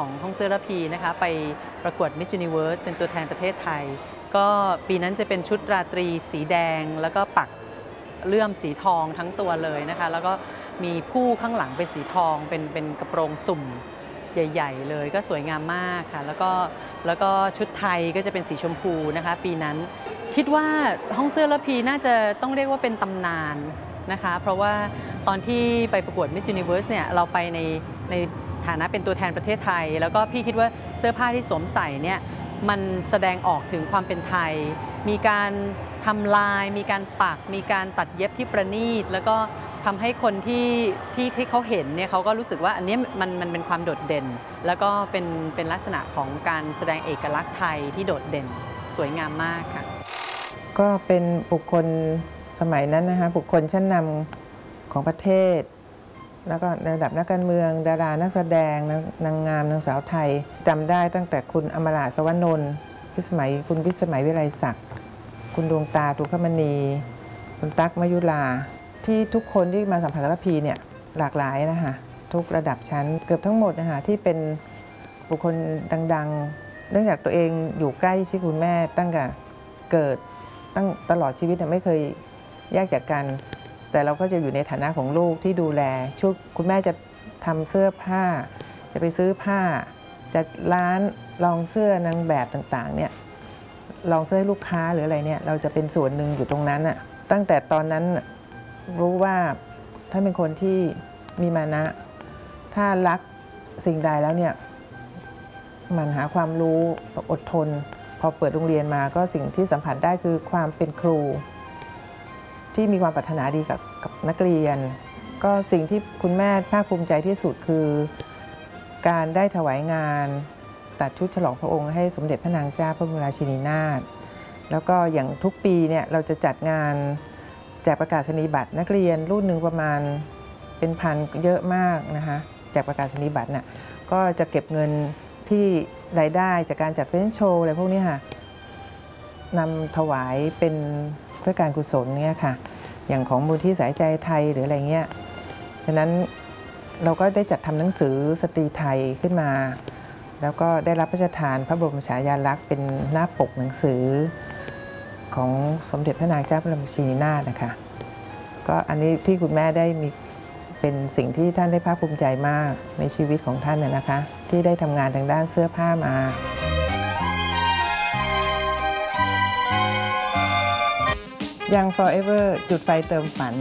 ของห้องเสื้อระพีนะคะไปประกวด Miss Universe เป็นตัวแทนประเทศไทยก็ปีนั้นจะเป็นชุดราตรีสีแดงแล้วก็ปักเลื่อมสีทองทั้งตัวเลยนะคะแล้วก็มีผู้ข้างหลังเป็นสีทองเป็นกระโปรงสุ่มใหญ่ๆเลยก็สวยงามมากค่ะแล้วก็ชุดไทยก็จะเป็นสีชมพูนะคะปีนั้นคิดว่าห้องเสื้อระพีน่าจะต้องเรียกว่าเป็นตำนานนะคะเพราะว่าตอนที่ไปประกวด Miss Universe เนี่ยเราไปในฐานะเป็นตัวแทนประเทศไทยแล้วก็พี่คิดว่าเสื้อผ้าที่สวมใส่เนี่ยมันแสดงออกถึงความเป็นไทยมีการทำลายมีการปักมีการตัดเย็บที่ประณีตแล้วก็ทำให้คนที่เขาเห็นเนี่ยเขาก็รู้สึกว่าอันนี้มันเป็นความโดดเด่นแล้วก็เป็นลักษณะของการแสดงเอกลักษณ์ไทยที่โดดเด่นสวยงามมากค่ะก็เป็นบุคคลสมัยนั้นนะคะบุคคลชั้นนำของประเทศแล้วก็ระดับนักการเมืองดารานักแสดงนางงามนางสาวไทยจำได้ตั้งแต่คุณอมราสวนนท์คุณพิสมัยวิไลศักดิ์คุณดวงตาตุขมณีคุณตั๊กมยุราที่ทุกคนที่มาสัมผัสกับระพีเนี่ยหลากหลายนะคะทุกระดับชั้นเกือบทั้งหมดนะคะที่เป็นบุคคลดังๆเนื่องจากตัวเองอยู่ใกล้ชิดคุณแม่ตั้งแต่เกิดตั้งตลอดชีวิตไม่เคยแยกจากกันแต่เราก็จะอยู่ในฐานะของลูกที่ดูแลช่วยคุณแม่จะทำเสื้อผ้าจะไปซื้อผ้าจะร้านลองเสื้อนางแบบต่างๆเนี่ยลองเสื้อให้ลูกค้าหรืออะไรเนี่ยเราจะเป็นส่วนหนึ่งอยู่ตรงนั้นน่ะตั้งแต่ตอนนั้นรู้ว่าท่านเป็นคนที่มีมานะถ้ารักสิ่งใดแล้วเนี่ยมันหาความรู้อดทนพอเปิดโรงเรียนมาก็สิ่งที่สัมผัสได้คือความเป็นครูที่มีความปรารถนาดีกับนักเรียนก็สิ่งที่คุณแม่ภาคภูมิใจที่สุดคือการได้ถวายงานตัดชุดฉลองพระองค์ให้สมเด็จพระนางเจ้าพระบรมราชินีนาถแล้วก็อย่างทุกปีเนี่ยเราจะจัดงานแจกประกาศนียบัตรนักเรียนรุ่นหนึ่งประมาณเป็นพันเยอะมากนะคะแจกประกาศนียบัตรน่ะก็จะเก็บเงินที่รายได้จากการจัดเฟสโชว์อะไรพวกนี้ค่ะนำถวายเป็นเพื่อการกุศลเนี่ยค่ะอย่างของมูลที่สายใจไทยหรืออะไรเงี้ยฉะนั้นเราก็ได้จัดทำหนังสือสตรีไทยขึ้นมาแล้วก็ได้รับพระราชทานพระบรมฉายาลักษณ์เป็นหน้าปกหนังสือของสมเด็จพระนางเจ้าพระบรมราชินีนาถนะคะก็อันนี้ที่คุณแม่ได้มีเป็นสิ่งที่ท่านได้ภาคภูมิใจมากในชีวิตของท่านนะคะที่ได้ทำงานทางด้านเสื้อผ้ามายัง forever จุดไฟเติมฝัน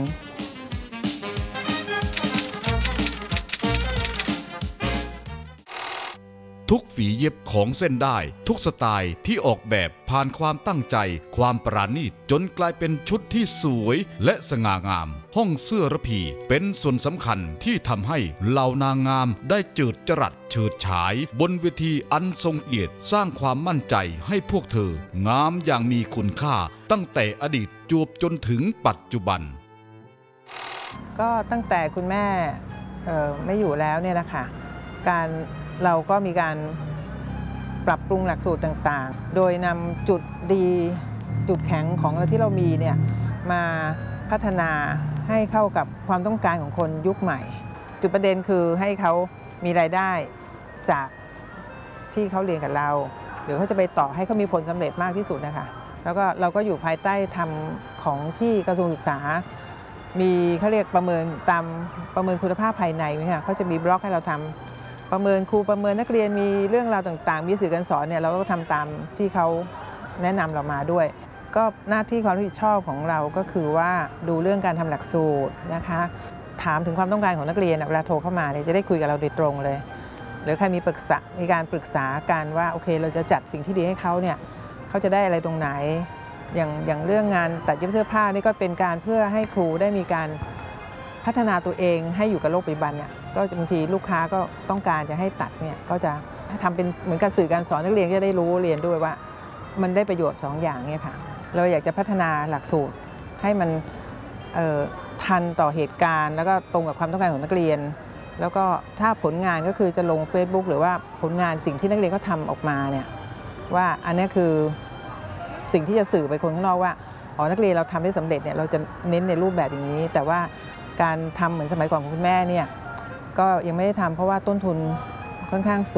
ทุกฝีเย็บของเส้นได้ทุกสไตล์ที่ออกแบบผ่านความตั้งใจความปราณีตจนกลายเป็นชุดที่สวยและสง่างามห้องเสื้อระพีเป็นส่วนสำคัญที่ทำให้เหล่านางงามได้เจิดจรัสเฉิดฉายบนเวทีอันทรงเกียรติสร้างความมั่นใจให้พวกเธองามอย่างมีคุณค่าตั้งแต่อดีตจวบจนถึงปัจจุบันก็ตั้งแต่คุณแม่ไม่อยู่แล้วเนี่ยนะคะเราก็มีการปรับปรุงหลักสูตรต่างๆโดยนำจุดดีจุดแข็งของเราที่เรามีเนี่ยมาพัฒนาให้เข้ากับความต้องการของคนยุคใหม่จุดประเด็นคือให้เขามีรายได้จากที่เขาเรียนกับเราหรือเขาจะไปต่อให้เขามีผลสำเร็จมากที่สุดนะคะแล้วก็เราก็อยู่ภายใต้ธรรมของที่กระทรวงศึกษามีเขาเรียกประเมินคุณภาพภายในค่ะเขาจะมีบล็อกให้เราทำประเมินครูประเมินนักเรียนมีเรื่องราวต่างๆมีสื่อการสอนเนี่ยเราก็ทำตามที่เขาแนะนำเรามาด้วยก็หน้าที่ความรับผิดชอบของเราก็คือว่าดูเรื่องการทำหลักสูตรนะคะถามถึงความต้องการของนักเรียนเวลาโทรเข้ามาเนี่ยจะได้คุยกับเราโดยตรงเลยหรือใครมีการปรึกษากันว่าโอเคเราจะจัดสิ่งที่ดีให้เขาเนี่ยเขาจะได้อะไรตรงไหนอย่างเรื่องงานตัดเย็บเสื้อผ้านี่ก็เป็นการเพื่อให้ครูได้มีการพัฒนาตัวเองให้อยู่กับโลกปัจจุบันเนี่ยก็บางทีลูกค้าก็ต้องการจะให้ตัดเนี่ยก็จะทำเป็นเหมือนกับสื่อการสอนนักเรียนจะได้รู้เรียนด้วยว่ามันได้ประโยชน์2อย่างเนี่ยค่ะเราอยากจะพัฒนาหลักสูตรให้มันทันต่อเหตุการณ์แล้วก็ตรงกับความต้องการของนักเรียนแล้วก็ถ้าผลงานก็คือจะลง Facebook หรือว่าผลงานสิ่งที่นักเรียนเขาทำออกมาเนี่ยว่าอันนี้คือสิ่งที่จะสื่อไปคนข้างนอกว่าอ๋อนักเรียนเราทำได้สำเร็จเนี่ยเราจะเน้นในรูปแบบอย่างนี้แต่ว่าการทำเหมือนสมัยก่อนของคุณแม่เนี่ยก็ยังไม่ได้ทำเพราะว่าต้นทุนค่อนข้างสูง